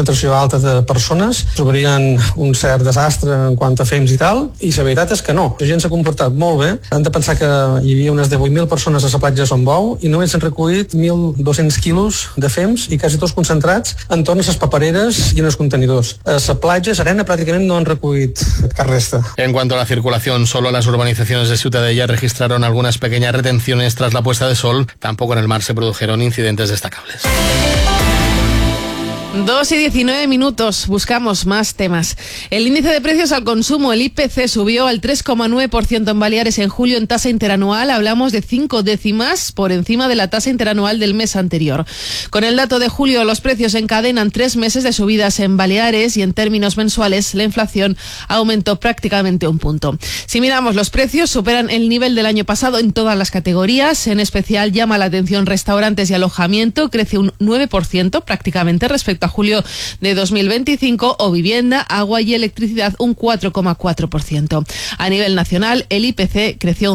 concentració alta de persones, trobarien un cert desastre en quant a fems i tal, i la veritat és que no. La gent s'ha comportat molt bé. Hem de pensar que hi havia unes 18.000 persones a la platja de Son Bou i només s'han recollit 1.200 quilos de fems i quasi tots concentrats entorn a les papereres i en els contenidors. A la platja, a l'arena, pràcticament no han recollit cap resta. En cuanto a la circulación, solo las urbanizaciones de Ciutadella registraron algunas pequeñas retenciones tras la puesta de sol. Tampoco en el mar se produjeron incidentes destacables. 2:19, buscamos más temas. El índice de precios al consumo, el IPC, subió al 3,9% en Baleares en julio en tasa interanual. Hablamos de 5 décimas por encima de la tasa interanual del mes anterior. Con el dato de julio, los precios encadenan 3 meses de subidas en Baleares y en términos mensuales la inflación aumentó prácticamente un punto. Si miramos los precios, superan el nivel del año pasado en todas las categorías. En especial llama la atención restaurantes y alojamiento, crece un 9% prácticamente respecto a julio de 2025, o vivienda, agua y electricidad un 4,4%. A nivel nacional, el IPC creció un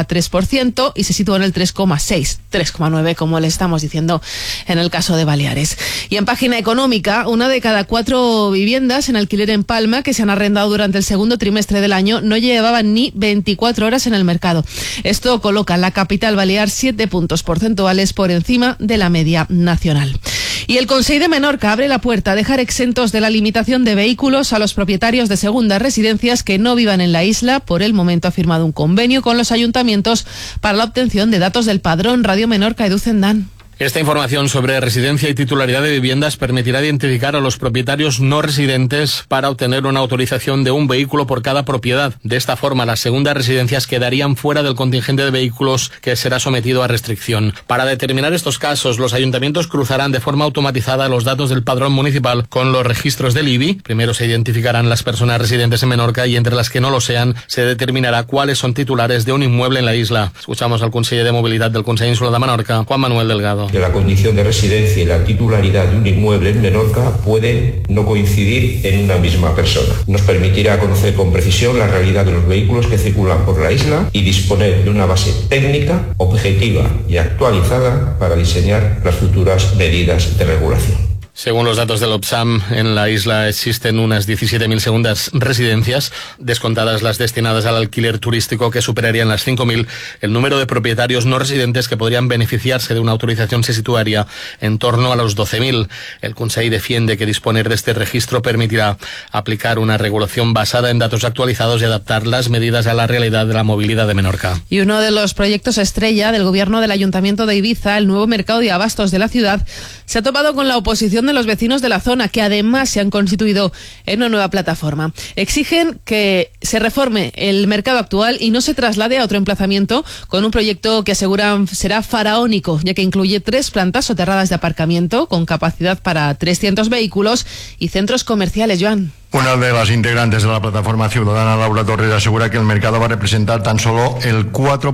0,3% y se sitúa en el 3,6, 3,9 como le estamos diciendo en el caso de Baleares. Y en página económica, 1 de cada 4 viviendas en alquiler en Palma que se han arrendado durante el segundo trimestre del año no llevaban ni 24 horas en el mercado. Esto coloca a la capital balear 7 puntos porcentuales por encima de la media nacional. Y el Consell de Menorca abre la puerta a dejar exentos de la limitación de vehículos a los propietarios de segundas residencias que no vivan en la isla. Por el momento ha firmado un convenio con los ayuntamientos para la obtención de datos del padrón. Radio Menorca, Edu Zendán. Esta información sobre residencia y titularidad de viviendas permitirá identificar a los propietarios no residentes para obtener una autorización de un vehículo por cada propiedad. De esta forma, las segundas residencias quedarían fuera del contingente de vehículos que será sometido a restricción. Para determinar estos casos, los ayuntamientos cruzarán de forma automatizada los datos del padrón municipal con los registros del IBI. Primero se identificarán las personas residentes en Menorca y entre las que no lo sean, se determinará cuáles son titulares de un inmueble en la isla. Escuchamos al conseller de Movilidad del Consell Insular de Menorca, Juan Manuel Delgado. Que la condición de residencia y la titularidad de un inmueble en Menorca pueden no coincidir en una misma persona. Nos permitirá conocer con precisión la realidad de los vehículos que circulan por la isla y disponer de una base técnica, objetiva y actualizada para diseñar las futuras medidas de regulación. Según los datos del OPSAM, en la isla existen unas 17.000 segundas residencias, descontadas las destinadas al alquiler turístico, que superarían las 5.000. El número de propietarios no residentes que podrían beneficiarse de una autorización se situaría en torno a los 12.000. El Consell defiende que disponer de este registro permitirá aplicar una regulación basada en datos actualizados y adaptar las medidas a la realidad de la movilidad de Menorca. Y uno de los proyectos estrella del gobierno del Ayuntamiento de Ibiza, el nuevo mercado de abastos de la ciudad, se ha topado con la oposición de los vecinos de la zona, que además se han constituido en una nueva plataforma. Exigen que se reforme el mercado actual y no se traslade a otro emplazamiento, con un proyecto que aseguran será faraónico, ya que incluye 3 plantas soterradas de aparcamiento con capacidad para 300 vehículos y centros comerciales. Joan. Una de las integrantes de la plataforma ciudadana, Laura Torres, asegura que el mercado va a representar tan solo el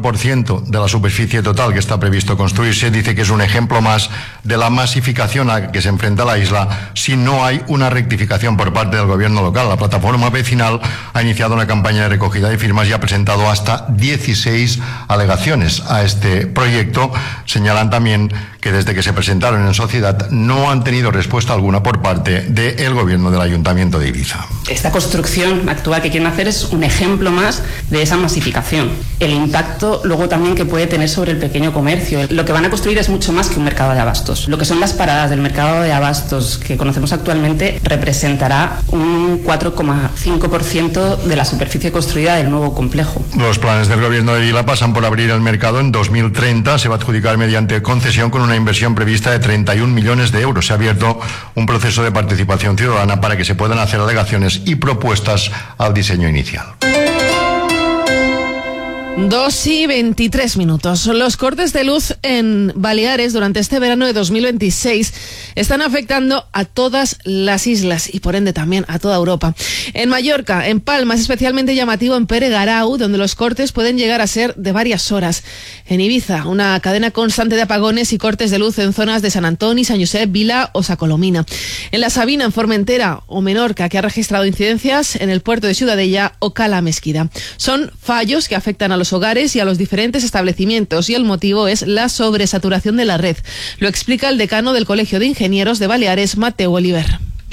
4% de la superficie total que está previsto construirse. Dice que es un ejemplo más de la masificación a la que se enfrenta la isla si no hay una rectificación por parte del gobierno local. La plataforma vecinal ha iniciado una campaña de recogida de firmas y ha presentado hasta 16 alegaciones a este proyecto. Señalan también que desde que se presentaron en sociedad no han tenido respuesta alguna por parte del gobierno del Ayuntamiento de Ibiza. Esta construcción actual que quieren hacer es un ejemplo más de esa masificación. El impacto luego también que puede tener sobre el pequeño comercio. Lo que van a construir es mucho más que un mercado de abastos. Lo que son las paradas del mercado de abastos que conocemos actualmente representará un 4,5% de la superficie construida del nuevo complejo. Los planes del gobierno de Vila pasan por abrir el mercado en 2030. Se va a adjudicar mediante concesión con una inversión prevista de 31 millones de euros. Se ha abierto un proceso de participación ciudadana para que se puedan hacer alegaciones y propuestas al diseño inicial. 2:23. Los cortes de luz en Baleares durante este verano de 2026 están afectando a todas las islas y por ende también a toda Europa. En Mallorca, en Palma, es especialmente llamativo en Pere Garau, donde los cortes pueden llegar a ser de varias horas. En Ibiza, una cadena constante de apagones y cortes de luz en zonas de Sant Antoni, Sant Josep, Vila o Sa Colomina. En La Sabina, en Formentera o Menorca, que ha registrado incidencias en el puerto de Ciudadella o Cala Mesquida. Son fallos que afectan a los hogares y a los diferentes establecimientos, y el motivo es la sobresaturación de la red. Lo explica el decano del Colegio de Ingenieros de Baleares, Mateu Oliver.